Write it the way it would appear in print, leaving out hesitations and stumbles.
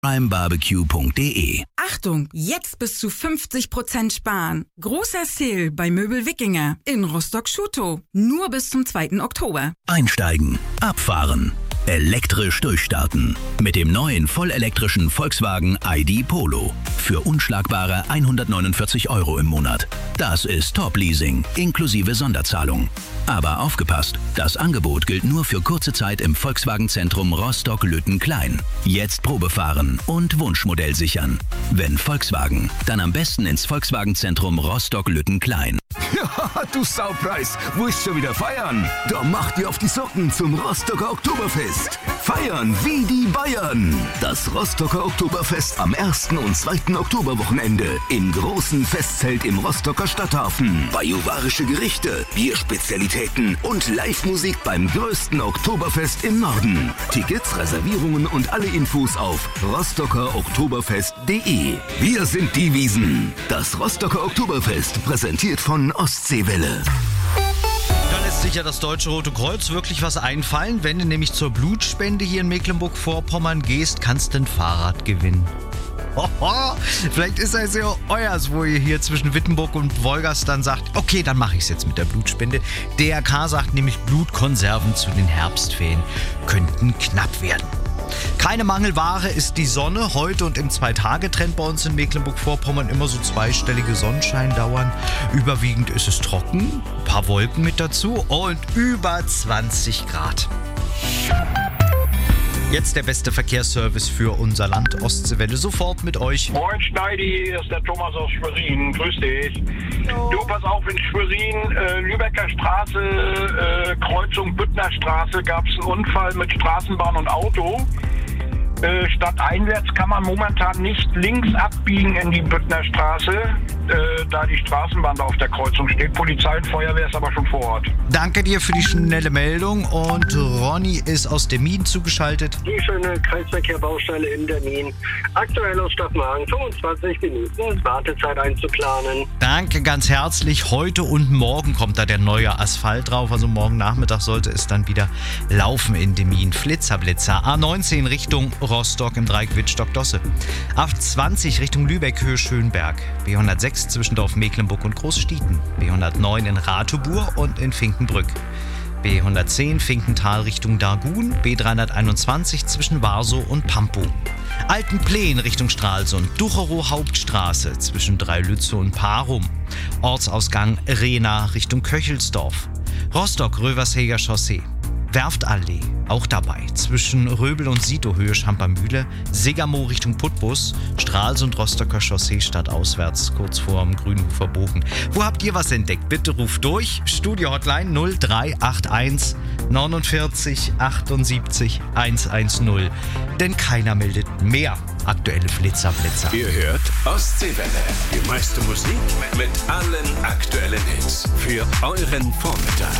primebarbecue.de. Achtung, jetzt bis zu 50% sparen. Großer Sale bei Möbel Wikinger in Rostock-Schutow. Nur bis zum 2. Oktober. Einsteigen, abfahren, elektrisch durchstarten. Mit dem neuen vollelektrischen Volkswagen ID Polo. Für unschlagbare 149 € im Monat. Das ist Top-Leasing, inklusive Sonderzahlung. Aber aufgepasst, das Angebot gilt nur für kurze Zeit im Volkswagen-Zentrum Rostock-Lüttenklein. Jetzt Probe fahren und Wunschmodell sichern. Wenn Volkswagen, dann am besten ins Volkswagen-Zentrum Rostock-Lüttenklein. Ja, du Saupreis, wo ist schon wieder feiern? Da macht ihr auf die Socken zum Rostocker Oktoberfest. Feiern wie die Bayern. Das Rostocker Oktoberfest am 1. und 2. Oktoberwochenende im großen Festzelt im Rostocker Stadthafen. Bajuwarische Gerichte, Bierspezialitäten und Live-Musik beim größten Oktoberfest im Norden. Tickets, Reservierungen und alle Infos auf rostockeroktoberfest.de. Wir sind die Wiesen. Das Rostocker Oktoberfest präsentiert von Ostseewelle. Da lässt sich ja das Deutsche Rote Kreuz wirklich was einfallen. Wenn du nämlich zur Blutspende hier in Mecklenburg-Vorpommern gehst, kannst du ein Fahrrad gewinnen. Hoho, vielleicht ist das ja euers, wo ihr hier zwischen Wittenburg und Wolgast dann sagt, okay, dann mache ich es jetzt mit der Blutspende. DRK sagt nämlich, Blutkonserven zu den Herbstferien könnten knapp werden. Keine Mangelware ist die Sonne. Heute und im 2-Tage-Trend bei uns in Mecklenburg-Vorpommern immer so zweistellige Sonnenscheindauern. Überwiegend ist es trocken, ein paar Wolken mit dazu und über 20 Grad. Jetzt der beste Verkehrsservice für unser Land, Ostseewelle, sofort mit euch. Moin Schneidi, hier ist der Thomas aus Schwerin, grüß dich. Du, pass auf, in Schwerin, Lübecker Straße, Kreuzung Büttner Straße, gab es einen Unfall mit Straßenbahn und Auto. Stadteinwärts kann man momentan nicht links abbiegen in die Büttner Straße, da die Straßenbahn da auf der Kreuzung steht. Polizei und Feuerwehr ist aber schon vor Ort. Danke dir für die schnelle Meldung und Ronny ist aus Demmin zugeschaltet. Die schöne Kreisverkehrbaustelle in Demmin. Aktuell aus Stadtmagen 25 Minuten Wartezeit einzuplanen. Danke ganz herzlich. Heute und morgen kommt da der neue Asphalt drauf. Also morgen Nachmittag sollte es dann wieder laufen in Demmin. Flitzer. A19 Richtung Rostock im Dreieck Wittstock-Dosse. A20 Richtung Lübeck, Höhe Schönberg. B106 zwischen Dorf Mecklenburg und Großstieten. B109 in Ratibur und in Finkenbrück. B110 Finkental Richtung Dargun. B321 zwischen Warsow und Pampow. Altenpleen Richtung Stralsund. Ducherow Hauptstraße zwischen Dreilütze und Parum. Ortsausgang Rehna Richtung Köchelsdorf. Rostock-Röversheger Chaussee. Werftallee, auch dabei, zwischen Röbel und Sito, Höhe Schampermühle, Segermoor Richtung Putbus, Stralsund Rostocker Chaussee stadtauswärts, kurz vorm Grünhofer Bogen. Wo habt ihr was entdeckt? Bitte ruft durch, Studio-Hotline 0381 49 78 110, denn keiner meldet mehr aktuelle Flitzer. Ihr hört Ostseewelle. Die meiste Musik mit allen aktuellen Hits für euren Vormittag.